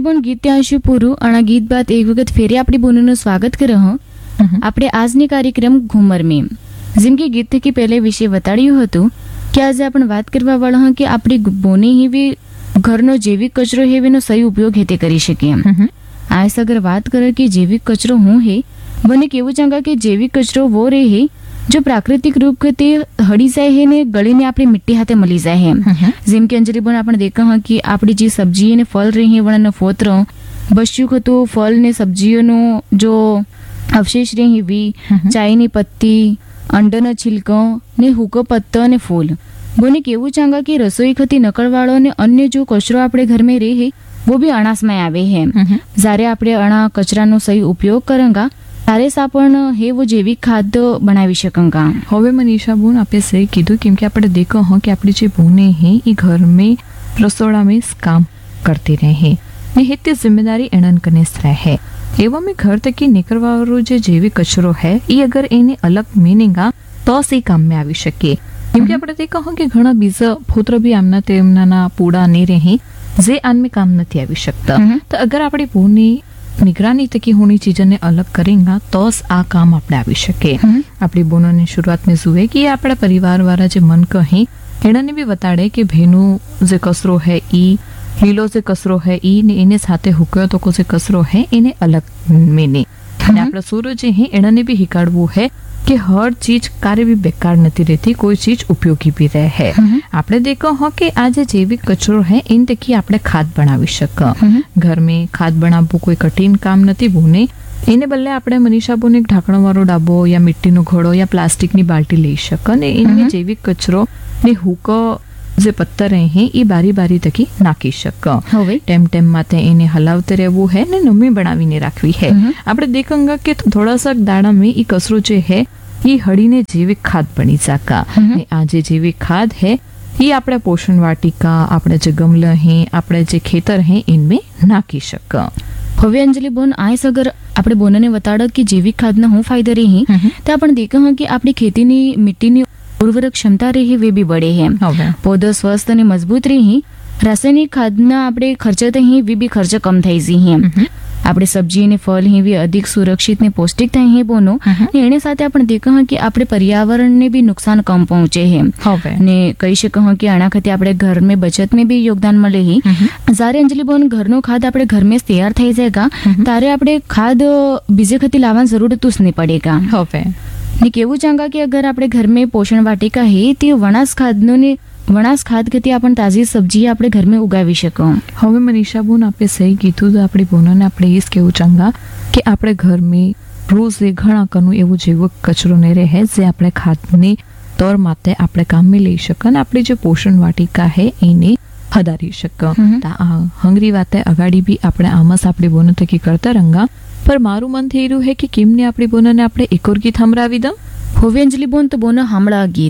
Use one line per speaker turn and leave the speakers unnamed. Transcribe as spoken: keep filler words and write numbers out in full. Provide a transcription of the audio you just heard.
બોન ગીત ત્યાં શું પૂરું અને ગીત બાદ એક વખત ફેરી આપણી બોનનું સ્વાગત કરો હં આપણે આજની કાર્યક્રમ ઘુમર મેં જેમ કે ગીત થકી પહેલે વિશે બતાડ્યું હતું કે આજે આપણે વાત કરવા વાળા હા કે આપણી બોને હેવી ઘરનો જૈવિક કચરો હેવીનો સહી ઉપયોગ હેતે કરી શકીએ એમ આ અગર વાત કરે કે જૈવિક કચરો હું હે બને કેવું ચાંગા કે જૈવિક કચરો वो रे है जो प्राकृतिक रूप के ते हड़ी जाए है ने गली ने अपनी मिट्टी हाथे मली जाए है जेम के अंजलि बन आपण देखा हाँ कि आपड़ी जी सब्जी ने फल रही है वण फोत्र बच्चों को तो फल ने सब्जियों नो जो अवशेष रही वी चाय ની પત્તી અંડાનો છિલકો ને હુકો પત્તો ને ફૂલ બોને કેવું ચાંગા કે રસોઈ ખતી નકળવાળો ને અન્ય જો કચરો આપણે ઘર में રહે वो भी अनाज में आवे है જ્યારે આપણે અણા કચરાનો સહી ઉપયોગ કરાંગા તારે સાપણ હે वो जैविक खाद बनावी શકંગા।
હવે મનીષા બોન આપે સહી કીધું કેમ કે આપણે દેખો હા કે આપણી જે બોને હે એ घर में रसोड़ा में काम करती रहे ने हित जिम्मेदारी एणन कनेस रहे एवं में घर तक की निकलवारो जो जैविक कचरो है ये अगर इन्हें अलग मीनिंगा तो से काम में આવી શકે કેમ કે આપણે દેખો હા કે ઘણા બીજા ફોત્ર બી આમના તેમના પૂડા ને રહે જે आन में काम नहीं આવી શકતા तो अगर આપણી બોની निगरानी तक की होनी चीजों ने अलग करेंगे तो आ काम अपने આવી શકે। આપણી બોનો ने शुरुआत में जुए कि अपना परिवार वाला जो मन कहे एने भी बताड़े कि भेनु जो कसरो है ई लीलो जो कसरो है ई ने इन्हें साथे हुक्यो तो को जो कसरो है इन्हें अलग मेने अपना सूरो जे है एने भी हिकाड़वू है कि हर चीज कार्य भी बेकार नहीं रहती कोई चीज उपयोगी भी रहे है। आपने देखो हो कि आज जैविक कचरो है इन तकी आपने खाद बनावी शक घर में खाद बनावવું कोई कठिन काम नहीं बोने એને બદલે આપણે મનીષા બોને એક ઢાંકણો વાળો ડાબો યા મિટ્ટીનો ઘડો યા પ્લાસ્ટિકની બાલટી લઈ શકે અને એમાં જૈવિક કચરો ને હુકો જે પત્તર હે એ બારી બારી તકી નાખી શકે। હવે ટેમ ટેમ માથે એને હલાવતે રહેવું હે ને નમી બનાવીને રાખવી હે। આપણે દેખંગા કે થોડા સા દાડા में એ કચરો જે है ये हड़ी ने जैविक खाद बनी सका आज जैविक खाद है ये अपने पोषण वाटिका अपने जो गमला है अपने जो खेतर है इनमें नाखी शक।
હવે અંજલિ બોન આઈસ અગર આપણે બોનને બતાડત કે જૈવિક ખાદના હું ફાયદા રહી તો આપણે દેખા હા કે આપણી ખેતીની મિટ્ટીની ઉર્વરક ક્ષમતા રહી વે બી બળે હે પૌધો સ્વસ્થ અને મજબૂત રહી રાસાયણિક ખાદના આપણે ખર્ચ તો હી વી બી ખર્ચ કમ થઈ જઈ હે આપણે સબ્જી અને ફળ હી વી અધિક સુરક્ષિત ને પૌષ્ટિક થઈ હે બોનો એને સાથે આપણે દેખા હા કે આપણે પર્યાવરણને બી નુકસાન કમ પહોંચે હે ને કહી શકો હા કે આના ખાતે આપણે ઘર में बचत में भी योगदान મળે હી જ્યારે અંજલિ બોન ઘરનો ખાદ આપણે घर में તૈયાર થઈ જાયગા તારે આપણે ખાદ બીજે ખાતે લાવવાની જરૂરત જ નહીં પડેગા।
હવે
ને કેવું ચાંગા કે અગર આપણે घर में पोषण वाटिका है તે વણાસ ખાદનો ને વણાસ ખાદ ખાતે આપણે તાજી સબ્જી આપણે घर में ઉગાવી શકો।
હવે મનીષા બોન આપણે સહી કીધું તો આપણી બોનોને આપણે એ જ કેવું ચાંગા કે આપણે घर में રોજ એ ઘણા કનું એવું જૈવિક કચરો ને રહે જે આપણે ખાદની તોર માતે આપણે કામ में લઈ શકે અને આપણી જે પોષણ વાટિકા હે એને હદારી શકે। આ હંગરી વાતે અગાડી બી આપણે આમસ આપણી બોનો તકી કરતા રંગા પર મારું મન થઈ રહ્યું હે કે કેમને આપણી બોનોને આપણે એકોર ગીત સંભળાવી દઉં।
હવે અંજલિ બોન તો બોનો સાંભળા ગીત